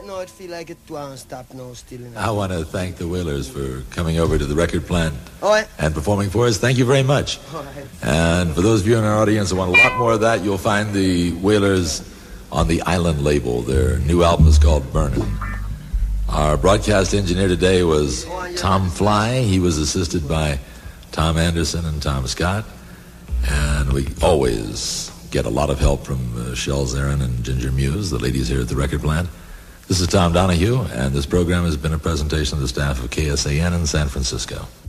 right now it feel like it won't stop now still. I want to thank the Wailers for coming over to the record plant Alright. and performing for us. Thank you very much. Alright. And for those of you in our audience who want a lot more of that, you'll find the Wailers on the Island label. Their new album is called Burnin'. Our broadcast engineer today was Tom Fly. He was assisted by Tom Anderson and Tom Scott. And we always get a lot of help from Shel Zarin and Ginger Muse, the ladies here at the record plant. This is Tom Donahue, and this program has been a presentation of the staff of KSAN in San Francisco.